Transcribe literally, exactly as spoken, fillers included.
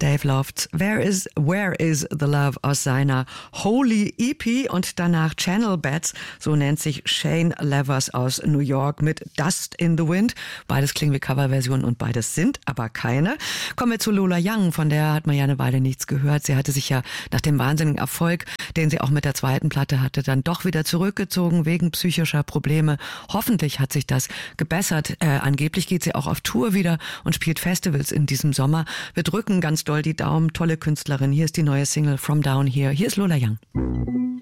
Dave Lofts Where is, Where is the Love aus seiner Holy E P und danach Channel Bats, so nennt sich Shane Levers aus New York mit Dust in the Wind. Beides klingen wie Coverversionen und beides sind aber keine. Kommen wir zu Lola Young, von der hat man ja eine Weile nichts gehört. Sie hatte sich ja nach dem wahnsinnigen Erfolg, den sie auch mit der zweiten Platte hatte, dann doch wieder zurückgezogen wegen psychischer Probleme. Hoffentlich hat sich das gebessert. Äh, angeblich geht sie auch auf Tour wieder und spielt Festivals in diesem Sommer. Wir drücken ganz doll die Daumen. Tolle Künstlerin. Hier ist die neue Single From Down Here. Hier ist Lola Young.